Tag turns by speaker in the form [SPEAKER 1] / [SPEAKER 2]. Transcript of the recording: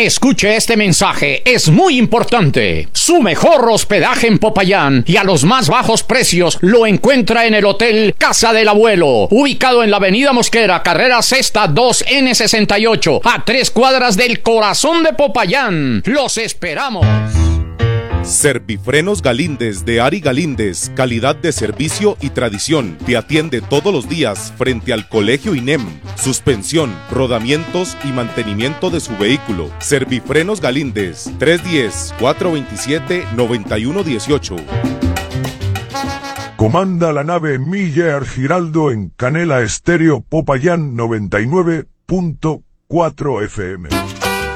[SPEAKER 1] Escuche este mensaje, es muy importante. Su mejor hospedaje en Popayán y a los más bajos precios lo encuentra en el Hotel Casa del Abuelo, ubicado en la Avenida Mosquera, carrera sexta 2N68, a 3 cuadras del corazón de Popayán. ¡Los esperamos!
[SPEAKER 2] Servifrenos Galíndez de Ari Galíndez, calidad de servicio y tradición. Te atiende todos los días frente al Colegio INEM. Suspensión, rodamientos y mantenimiento de su vehículo. Servifrenos Galíndez, 310-427-9118.
[SPEAKER 3] Comanda la nave Miller Giraldo en Canela Estéreo Popayán 99.4 FM.